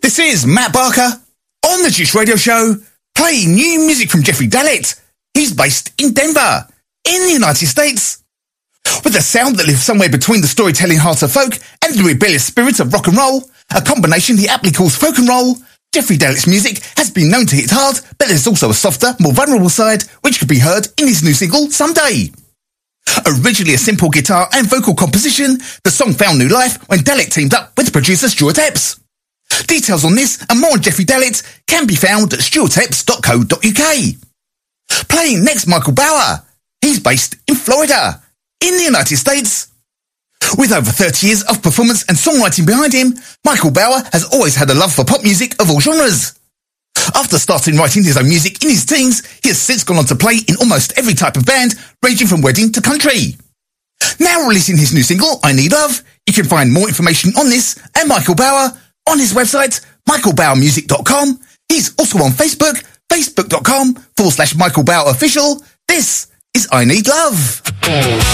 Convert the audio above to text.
This is Matt Barker on the Juice Radio Show, playing new music from Jeffrey Dallett. He's based in Denver, in the United States. With a sound that lives somewhere between the storytelling heart of folk and the rebellious spirit of rock and roll, a combination he aptly calls folk and roll, Jeffrey Dallett's music has been known to hit hard, but there's also a softer, more vulnerable side, which could be heard in his new single, Someday. Originally a simple guitar and vocal composition, the song found new life when Dallett teamed up with producer Stuart Epps. Details on this and more on Jeffrey Dallett can be found at stuartepps.co.uk. Playing next, Michael Bauer. He's based in Florida, in the United States. With over 30 years of performance and songwriting behind him, Michael Bauer has always had a love for pop music of all genres. After starting writing his own music in his teens, he has since gone on to play in almost every type of band, ranging from wedding to country. Now releasing his new single, I Need Love, you can find more information on this and Michael Bauer on his website, michaelbauermusic.com. He's also on Facebook, facebook.com/Michael Bauer Official. This is I Need Love.